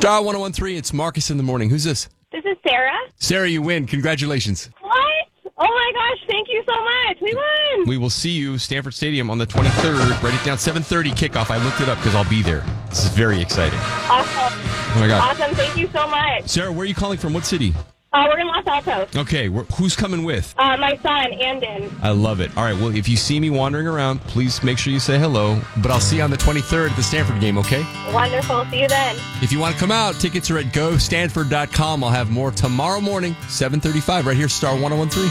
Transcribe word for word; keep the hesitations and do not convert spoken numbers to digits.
Star one oh one three, it's Marcus in the morning. Who's this? This is Sarah. Sarah, you win. Congratulations. What? Oh my gosh, thank you so much. We won. We will see you Stanford Stadium on the twenty-third. Write it down, seven thirty kickoff. I looked it up because I'll be there. This is very exciting. Awesome. Oh my God. Awesome. Thank you so much. Sarah, where are you calling from? What city? Uh, we're in Los Altos. Okay, wh- who's coming with? Uh, my son, Andon. I love it. All right, well, if you see me wandering around, please make sure you say hello. But I'll see you on the twenty-third at the Stanford game, okay? Wonderful. See you then. If you want to come out, tickets are at go stanford dot com. I'll have more tomorrow morning, seven thirty-five, right here, Star one oh one three.